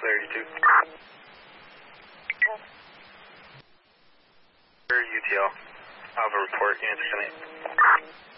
32. UTL. I have a report. Unit 10.